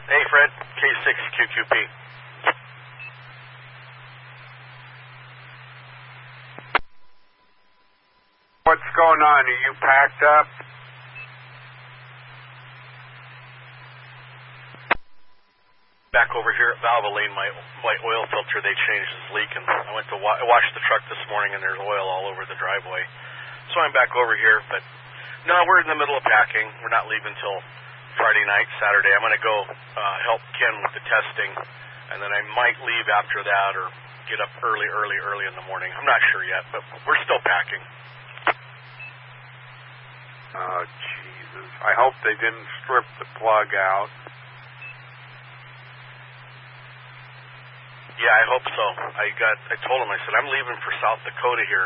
Hey, Fred, K6QQP. What's going on? Are you packed up? Back over here at Valvoline, my oil filter, they changed, is leaking. I went to I washed the truck this morning, and there's oil all over the driveway. So I'm back over here, but no, we're in the middle of packing. We're not leaving till Friday night, Saturday. I'm going to go help Ken with the testing, and then I might leave after that or get up early in the morning. I'm not sure yet, but we're still packing. Oh, Jesus. I hope they didn't strip the plug out. Yeah, I hope so. I told him, I said, I'm leaving for South Dakota here.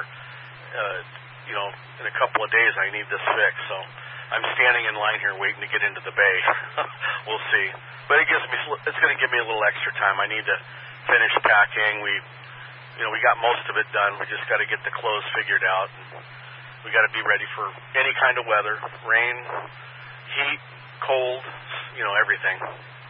In a couple of days I need this fixed, so I'm standing in line here waiting to get into the bay. We'll see. But it's going to give me a little extra time. I need to finish packing. We got most of it done. We just got to get the clothes figured out. We got to be ready for any kind of weather, rain, heat, cold, everything.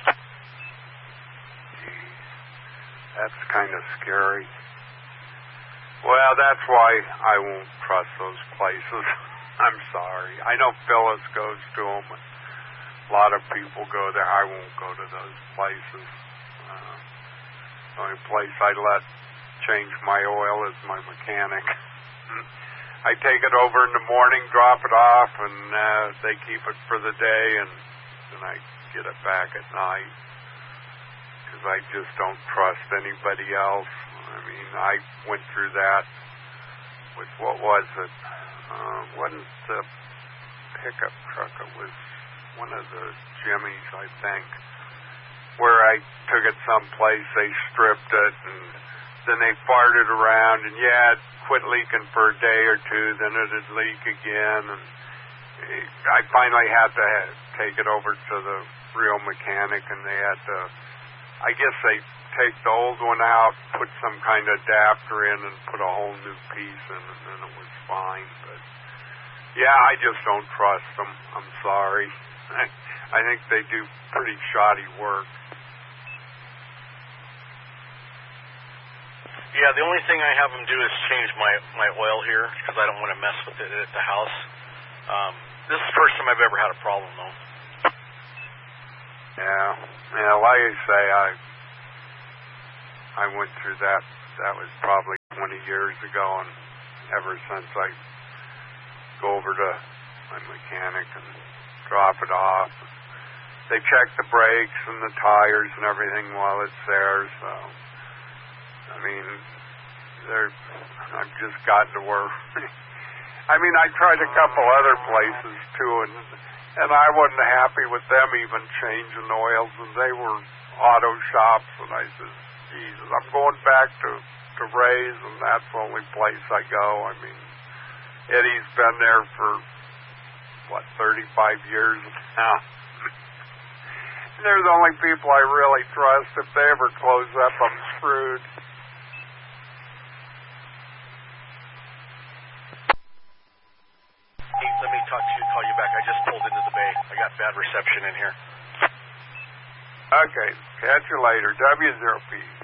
That's kind of scary. Well, that's why I won't trust those places. I'm sorry. I know Phyllis goes to them. A lot of people go there. I won't go to those places. The only place I let change my oil is my mechanic. I take it over in the morning, drop it off, and they keep it for the day, and then I get it back at night. Because I just don't trust anybody else. I mean, I went through that with, what was it? Wasn't the pickup truck, it was one of the Jimmys, I think, where I took it someplace, they stripped it, and then they farted around, and it quit leaking for a day or two, then it'd leak again, and I finally had to take it over to the real mechanic, and they had to, I guess they take the old one out, put some kind of adapter in, and put a whole new piece in, and then it was fine. But I just don't trust them. I'm sorry. I think they do pretty shoddy work. Yeah, the only thing I have them do is change my oil here because I don't want to mess with it at the house. This is the first time I've ever had a problem, though. Yeah, like I say, I went through that. That was probably 20 years ago, and ever since I go over to my mechanic and drop it off. They check the brakes and the tires and everything while it's there, so I mean, I've just gotten to where I mean, I tried a couple other places too, and I wasn't happy with them even changing oils, and they were auto shops, and I said, Jesus, I'm going back to Ray's, and that's the only place I go. I mean, Eddie's been there for, 35 years now. They're the only people I really trust. If they ever close up, I'm screwed. Hey, let me call you back. I just pulled into the bay. I got bad reception in here. Okay, catch you later. W0P.